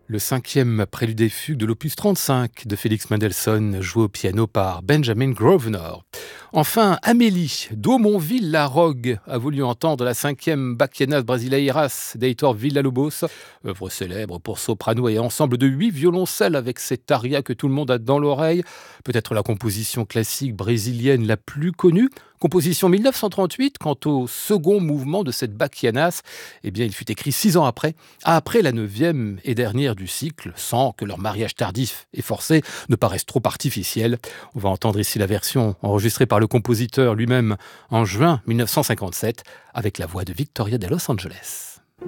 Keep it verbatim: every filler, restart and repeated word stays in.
Le cinquième prélude et fugue de l'opus trente-cinq de Félix Mendelssohn, joué au piano par Benjamin Grosvenor. Enfin, Amélie d'Aumonville-la-Rogue a voulu entendre la cinquième Bachianas Brasileiras d'Heitor Villa-Lobos, œuvre célèbre pour soprano et ensemble de huit violoncelles avec cette aria que tout le monde a dans l'oreille, peut-être la composition classique brésilienne la plus connue. Composition mille neuf cent trente-huit, quant au second mouvement de cette Bachianas, eh bien, il fut écrit six ans après, après la neuvième et dernière du cycle, sans que leur mariage tardif et forcé ne paraisse trop artificiel. On va entendre ici la version enregistrée par le compositeur lui-même en juin mille neuf cent cinquante-sept, avec la voix de Victoria de Los Angeles.